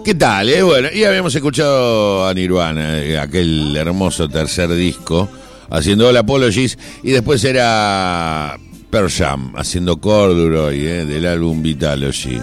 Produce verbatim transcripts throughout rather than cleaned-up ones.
¿Qué tal? Eh? Bueno, y habíamos escuchado a Nirvana, eh, aquel hermoso tercer disco, haciendo All Apologies, y después era Pearl Jam, haciendo Corduroy, eh, del álbum Vitalogy.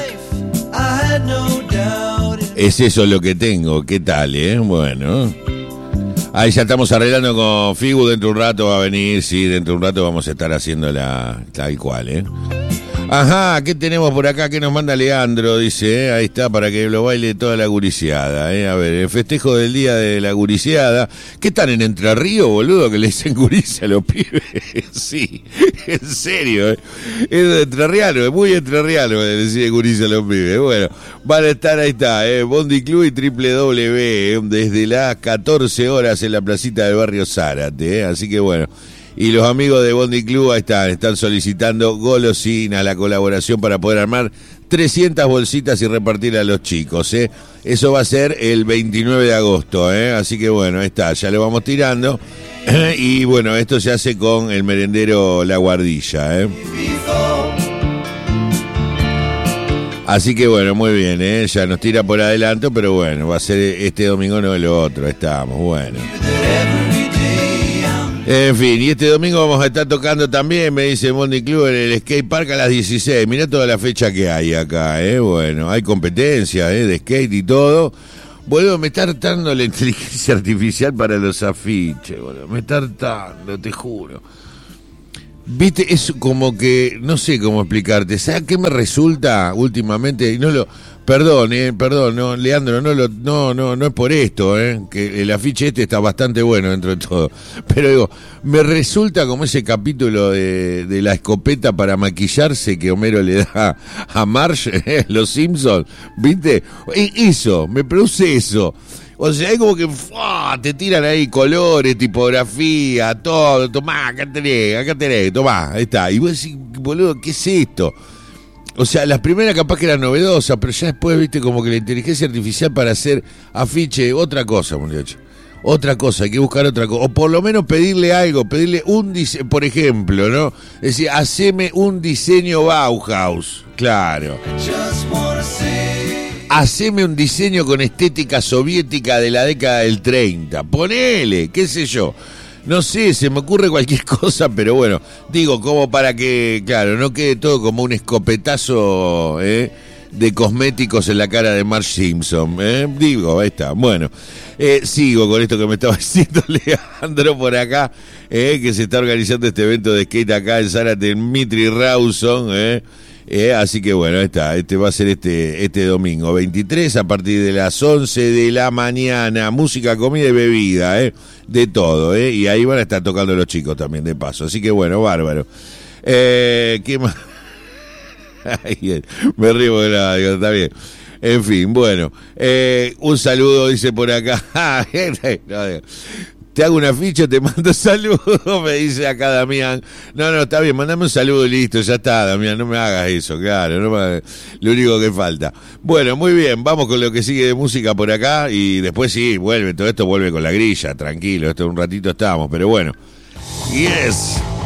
Es eso lo que tengo, ¿qué tal? Eh? Bueno, ahí ya estamos arreglando con Figu, dentro de un rato va a venir, sí, dentro de un rato vamos a estar haciéndola tal cual, ¿eh? Ajá, ¿qué tenemos por acá? ¿Qué nos manda Leandro? Dice, eh, ahí está, para que lo baile toda la guriciada, eh. A ver, el festejo del día de la guriciada. ¿Qué están en Entre Ríos, boludo? Que le dicen guricia a los pibes. Sí, en serio, eh. Es entrerriano, es muy entrerriano le decir guricia a los pibes. Bueno, van a estar, ahí está, eh, Bondi Club y Triple W, eh, desde las catorce horas en la placita del barrio Zárate, eh. Así que bueno. Y los amigos de Bondi Club ahí están, están solicitando golosina, la colaboración para poder armar trescientas bolsitas y repartir a los chicos, ¿eh? Eso va a ser el veintinueve de agosto, ¿eh? Así que bueno, ahí está, ya lo vamos tirando. Y bueno, esto se hace con el merendero La Guardilla, ¿eh? Así que bueno, muy bien, ¿eh? Ya nos tira por adelanto, pero bueno, va a ser este domingo, no el otro, estamos, bueno. En fin, y este domingo vamos a estar tocando también, me dice Bondi Club, en el skate park a las dieciséis. Mirá toda la fecha que hay acá, ¿eh? Bueno, hay competencia, ¿eh? De skate y todo. Boludo, me está hartando la inteligencia artificial para los afiches, boludo. Me está hartando, te juro. Viste, es como que, no sé cómo explicarte. ¿Sabes qué me resulta últimamente? Y no lo... Perdón, eh, perdón, no, Leandro, no, lo, no, no, no es por esto, eh, que el afiche este está bastante bueno dentro de todo, pero digo, me resulta como ese capítulo de, de la escopeta para maquillarse que Homero le da a Marge, eh, los Simpsons, ¿viste? Eso, me produce eso. O sea, es como que ¡fua! Te tiran ahí colores, tipografía, todo, tomá, acá tenés, acá tenés, tomá, ahí está. Y vos decís, boludo, ¿qué es esto? O sea, las primeras capaz que eran novedosas, pero ya después, viste, como que la inteligencia artificial para hacer afiche, otra cosa, muchacho. Otra cosa, hay que buscar otra cosa. O por lo menos pedirle algo, pedirle un diseño, por ejemplo, ¿no? Es decir, haceme un diseño Bauhaus, claro. Haceme un diseño con estética soviética de la década del treinta. Ponele, qué sé yo. No sé, se me ocurre cualquier cosa, pero bueno, digo, como para que, claro, no quede todo como un escopetazo ¿eh? de cosméticos en la cara de Marge Simpson. ¿eh? Digo, ahí está. Bueno, eh, sigo con esto que me estaba diciendo Leandro por acá, ¿eh? que se está organizando este evento de skate acá en Zárate, en Mitri Rawson, ¿eh? Eh, así que bueno, ahí está, este va a ser este, este domingo veintitrés a partir de las once de la mañana, música, comida y bebida, eh, de todo, eh, y ahí van a estar tocando los chicos también de paso, así que bueno, bárbaro. Eh, ¿qué más? Me río de la, digo, está bien. En fin, bueno, eh, un saludo, dice por acá. Te hago una ficha, te mando saludos, me dice acá Damián. No, no, está bien, mandame un saludo y listo, ya está, Damián, no me hagas eso, claro, no me, lo único que falta. Bueno, muy bien, vamos con lo que sigue de música por acá y después sí, vuelve, todo esto vuelve con la grilla, tranquilo, esto un ratito estamos, pero bueno. Yes.